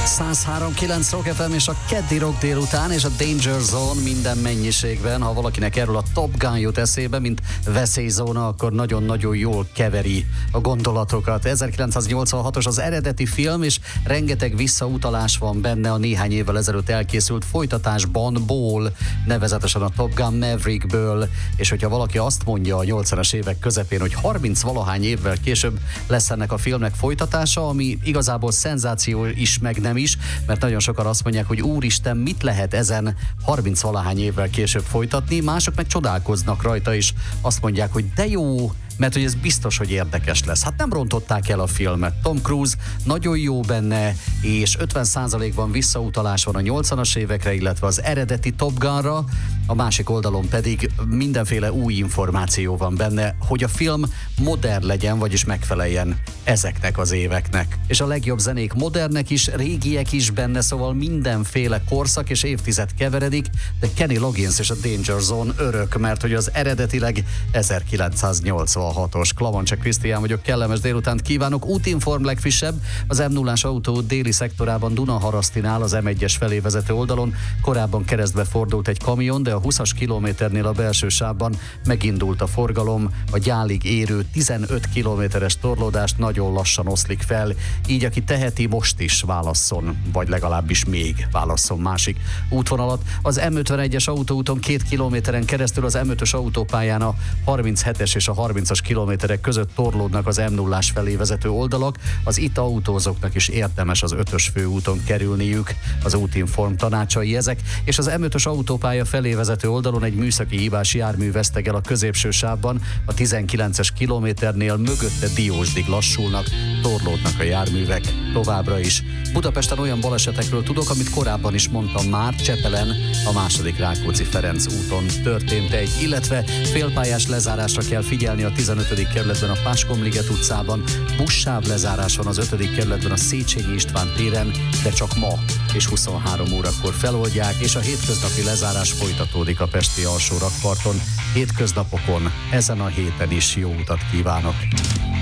103.9 Rock FM és a keddi rock délután és a Danger Zone minden mennyiségben. Ha valakinek erről a Top Gun jut eszébe, mint veszélyzóna, akkor nagyon-nagyon jól keveri a gondolatokat. 1986-os az eredeti film, és rengeteg visszautalás van benne a néhány évvel ezelőtt elkészült folytatásból, nevezetesen a Top Gun Maverickből, és hogyha valaki azt mondja a 80-as évek közepén, hogy 30-valahány évvel később lesz ennek a filmnek folytatása, ami igazából szenzáció is, meg nem is, mert nagyon sokan azt mondják, hogy úristen, mit lehet ezen 30-valahány évvel később folytatni, mások meg csodálkoznak rajta, és azt mondják, hogy de jó, mert hogy ez biztos, hogy érdekes lesz. Hát nem rontották el a filmet. Tom Cruise nagyon jó benne, és 50%-ban visszautalás van a 80-as évekre, illetve az eredeti Top Gunra, a másik oldalon pedig mindenféle új információ van benne, hogy a film modern legyen, vagyis megfeleljen ezeknek az éveknek. És a legjobb zenék modernek is, régiek is benne, szóval mindenféle korszak és évtized keveredik, de Kenny Loggins és a Danger Zone örök, mert hogy az eredetileg 1986-os. Klamancsek Krisztián vagyok, kellemes délutánt kívánok. Útinform legfrissebb, az M0-ás autó déli szektorában Dunaharasztinál az M1-es felé vezető oldalon korábban keresztbe fordult egy kamion, de a 20-as kilométernél a belső sávban megindult a forgalom, a Gyálig érő 15 kilométeres torlódást nagyon lassan oszlik fel, így aki teheti, most is válasszon, vagy legalábbis még válasszon másik útvonalat. Az M51-es autóúton 2 kilométeren keresztül az M5-ös autópályán a 37-es és a 30-as kilométerek között torlódnak az M0-ás felé vezető oldalak, az itt autózóknak is érdemes az 5-ös főúton kerülniük, az Útinform tanácsai ezek, és az M5-ös autópálya felé vezető oldalon egy műszaki hibás jármű vesztegel a középső sávban, a 19-es kilométernél mögötte Diósdig lassulnak, torlódnak a járművek továbbra is. Budapesten olyan balesetekről tudok, amit korábban is mondtam már, Csepelen a II. Rákóczi-Ferenc úton történt egy, illetve félpályás lezárásra kell figyelni a 15. kerületben a Páskomliget utcában, buszsáv lezárás van az 5. kerületben a Széchenyi István téren, de csak ma és 23 órakor feloldják, és a hétköznapi lezárás folytatódik a pesti alsó rakparton. Hétköznapokon, ezen a héten is jó utat kívánok!